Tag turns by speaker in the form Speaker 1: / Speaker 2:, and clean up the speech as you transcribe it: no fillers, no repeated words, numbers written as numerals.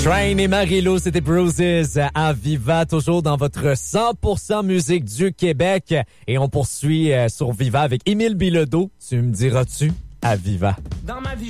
Speaker 1: Train et Marie-Lou, c'était Bruises à Viva, toujours dans votre 100% musique du Québec. Et on poursuit sur Viva avec Émile Bilodeau. Tu me diras-tu à Viva?
Speaker 2: Dans ma vie,